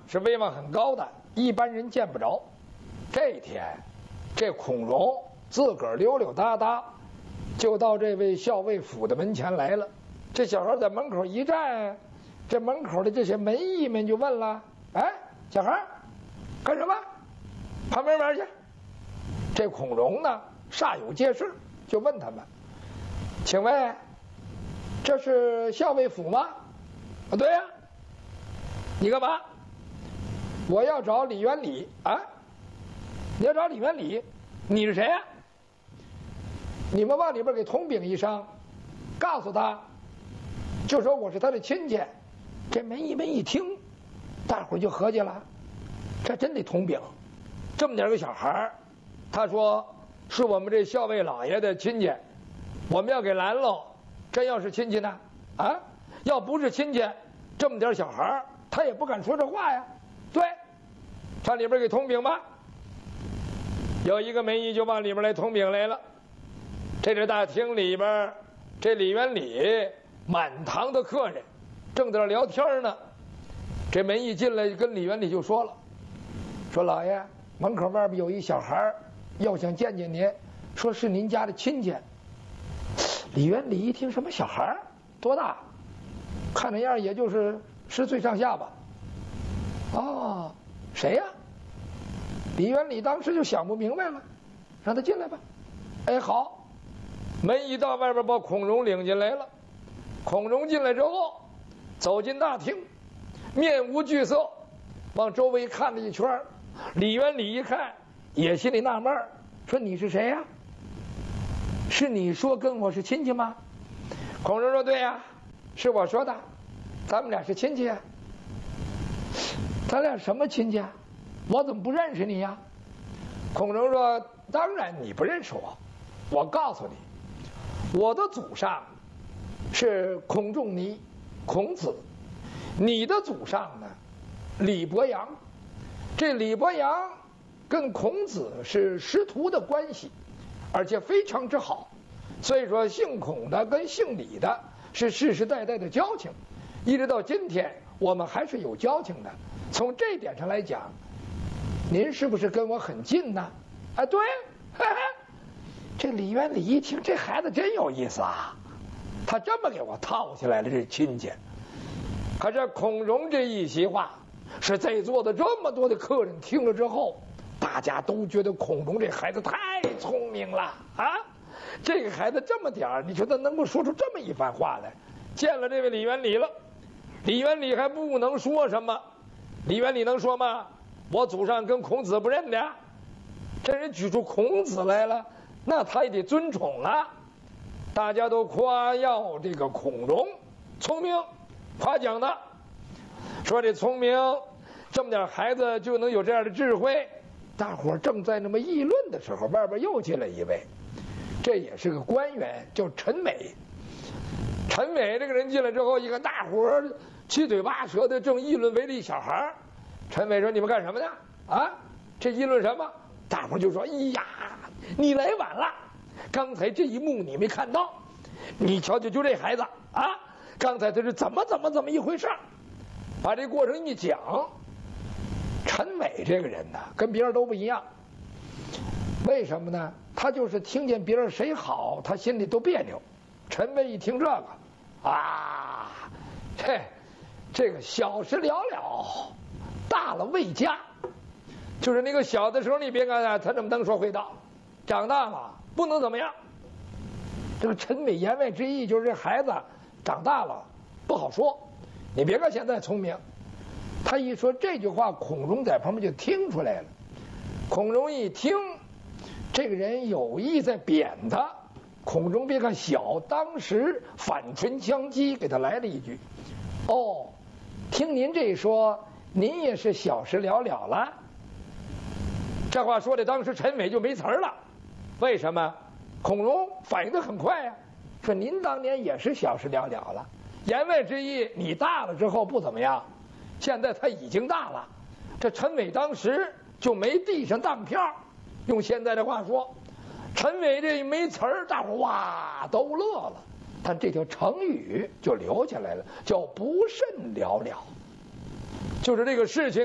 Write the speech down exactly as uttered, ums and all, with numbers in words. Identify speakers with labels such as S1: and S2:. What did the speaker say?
S1: 是威望很高的，一般人见不着。这天，这孔融自个儿溜溜达达，就到这位校尉府的门前来了。这小孩在门口一站，这门口的这些门役们就问了：“哎，小孩干什么？旁边玩去。”这孔融呢，煞有介事，就问他们：“请问，这是校尉府吗？”“啊，对呀。”“你干嘛？”“我要找李元礼啊。”“你要找李元礼？你是谁呀？”“你们往里边给通禀一声，告诉他，就说我是他的亲戚。”这门一门一听，大伙儿就合计了，这真得通禀。这么点个小孩儿，他说是我们这校尉老爷的亲戚，我们要给拦喽。真要是亲戚呢？啊，要不是亲戚，这么点小孩儿，他也不敢说这话呀。对，上里边给通禀吧。有一个门役就往里边来通禀来了。这是大厅里边，这李元礼满堂的客人正在那聊天呢。这门一进来，跟李元礼就说了：“说老爷，门口外边有一小孩要想见见您，说是您家的亲戚。”李元礼一听，什么小孩？多大？看那样也就是十岁上下吧。哦，谁呀？李元礼当时就想不明白了，让他进来吧。哎，好。门一到，外边把孔融领进来了。孔融进来之后，走进大厅，面无惧色，往周围看了一圈。李元礼一看，也心里纳闷，说：“你是谁呀？是你说跟我是亲戚吗？”孔融说：“对呀，是我说的，咱们俩是亲戚呀。”“咱俩什么亲戚啊？我怎么不认识你呀？”孔融说：“当然你不认识我，我告诉你，我的祖上是孔仲尼，孔子，你的祖上呢，李伯阳。这李伯阳跟孔子是师徒的关系，而且非常之好，所以说姓孔的跟姓李的是世世代代的交情，一直到今天我们还是有交情的。从这点上来讲，您是不是跟我很近呢？”“啊，对。呵呵。”这李元礼一听，这孩子真有意思啊，他这么给我套起来了，这亲戚。可是孔融这一席话，是在座的这么多的客人听了之后，大家都觉得孔融这孩子太聪明了啊！这个孩子这么点儿，你说他能够说出这么一番话来？见了这位李元礼了，李元礼还不能说什么。李元礼能说吗？我祖上跟孔子不认的，这人举出孔子来了，那他也得尊宠啊！大家都夸耀这个孔融聪明，夸奖他，说这聪明，这么点孩子就能有这样的智慧。大伙儿正在那么议论的时候，外边又进来一位，这也是个官员，叫陈美。陈美这个人进来之后，一看大伙儿七嘴八舌的正议论围着一小孩。陈美说：“你们干什么呢？啊，这议论什么？”大伙儿就说：“哎呀，你来晚了，刚才这一幕你没看到，你瞧瞧，就这孩子啊，刚才他是怎么怎么怎么一回事。”把这过程一讲，陈美这个人呢，跟别人都不一样。为什么呢？他就是听见别人谁好，他心里都别扭。陈美一听这个啊，这这个小事了了，大了未佳。就是那个小的时候，你别看啊，他这么能说会道，长大了不能怎么样。这个陈美言外之意就是这孩子长大了不好说。你别看现在聪明，他一说这句话，孔融在旁边就听出来了。孔融一听，这个人有意在贬他。孔融别看小，当时反唇相讥，给他来了一句：“哦，听您这一说，您也是小事了了了。”这话说的当时陈美就没词儿了。为什么？孔融反应得很快呀、啊，说您当年也是小事了了了。言外之意，你大了之后不怎么样，现在他已经大了。这陈美当时就没递上当票，用现在的话说，陈美这一没词儿，大伙哇都乐了。但这条成语就留下来了，叫不甚了了，就是这个事情。